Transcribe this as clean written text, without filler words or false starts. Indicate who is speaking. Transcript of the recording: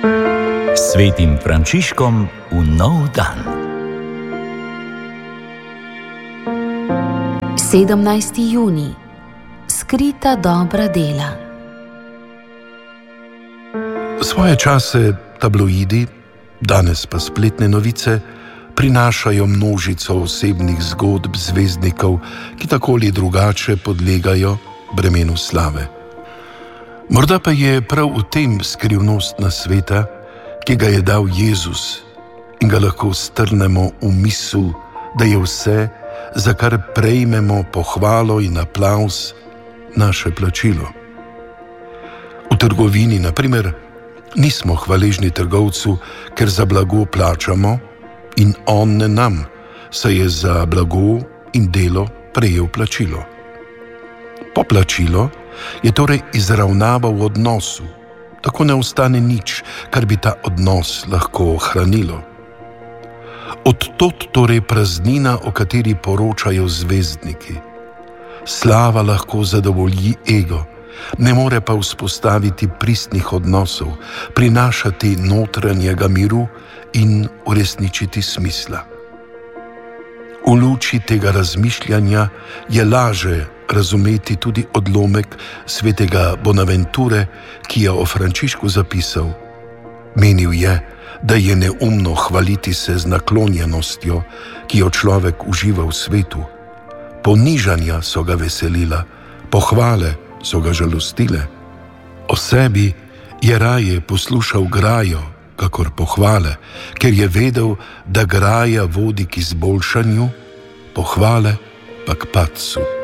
Speaker 1: Svetim Frančiškom v nov dan.
Speaker 2: 17. junij. Skrita dobra dela.
Speaker 3: Svoje čase tabloidi, danes pa spletne novice, prinašajo množico osebnih zgodb zvezdnikov, ki tako ali drugače podlegajo bremenu slave. Morda pa je prav v tem skrivnostna sveta, ki ga je dal Jezus, in ga lahko strnemo v misel, da je vse, za kar prejmemo pohvalo in aplavz, naše plačilo. V trgovini, na primer, nismo hvaležni trgovcu, ker za blago plačamo, in on ne nam, saj je za blago in delo prejel plačilo. Poplačilo je torej izravnava v odnosu, tako ne ostane nič, kar bi ta odnos lahko ohranilo. Od tod torej praznina, o kateri poročajo zvezdniki. Slava lahko zadovolji ego, ne more pa vzpostaviti pristnih odnosov, prinašati notranjega miru in uresničiti smisla. V luči tega razmišljanja je laže razumeti tudi odlomek svetega Bonaventure, ki je o Frančišku zapisal: menil je, da je neumno hvaliti se z naklonjenostjo, ki jo človek uživa v svetu. Ponižanja so ga veselila, pohvale so ga žalostile. O sebi je raje poslušal grajo, kakor pohvale, ker je vedel, da graja vodi k izboljšanju, pohvale pa k padcu.